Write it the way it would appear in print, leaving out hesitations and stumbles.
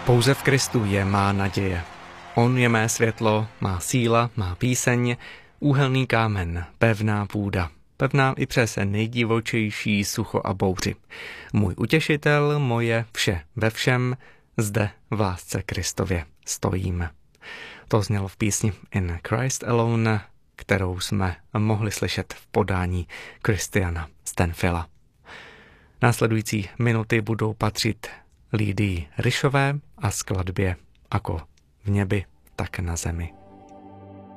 Pouze v Kristu je má naděje. On je mé světlo, má síla, má píseň, úhelný kámen, pevná půda. Pevná i přes nejdivočejší sucho a bouři. Můj utěšitel, moje vše ve všem, zde v lásce Kristově stojím. To znělo v písni In Christ Alone, kterou jsme mohli slyšet v podání Christiana Stanfilla. Následující minuty budou patřit Lidii Ryšové a skladbě Ako v nebi, tak na zemi.